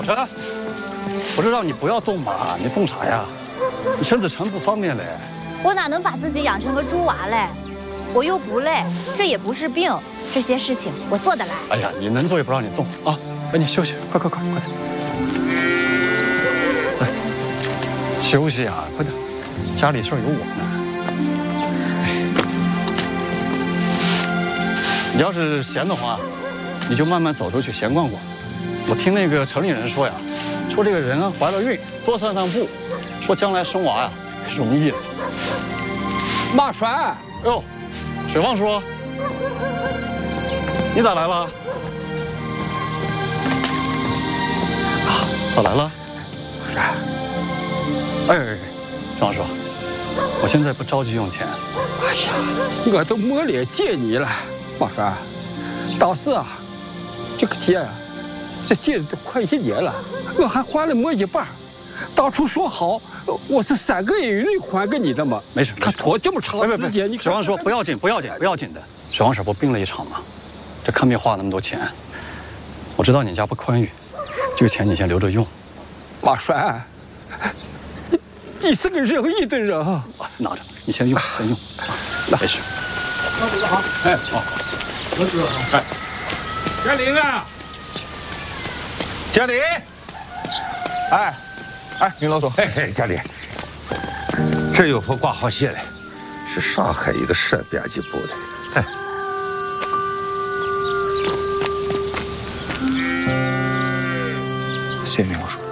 小陈，我是让你不要动马，你动啥呀？你身子沉不方便嘞。 我哪能把自己养成个猪娃嘞？我又不累，这也不是病，这些事情我做得来。 哎呀，你能做也不让你动啊！赶紧休息，快点！来，休息啊，快点，家里事儿有我呢。你要是闲得慌，你就慢慢走出去闲逛逛。我听那个城里人说呀，说这个人啊怀了孕，多散散步，说将来生娃呀容易了。 马帅， 哟，水旺叔，你咋来了？啊，咋来了？哎，水旺叔，我现在不着急用钱。 哎呀，我都没脸见你了，马帅。当时啊，这个借啊，这借了都快1年了，我还还了没一半。当初说好，我是3个月以内还给你的嘛。 没事， 他拖这么长时间，你水旺说不要紧的。水旺婶不病了一场吗？这看病花那么多钱，我知道你家不宽裕，这个钱你先留着用。 马帅，你是个仁义的人啊！ 拿着，你先用，先用。没事。 那不是好。哎，好。我知道。哎，嘉玲啊，嘉玲。 哎，云老总， 嘉玲，这有封挂号信嘞，是上海一个市编辑部的。哎， 谢谢云老总。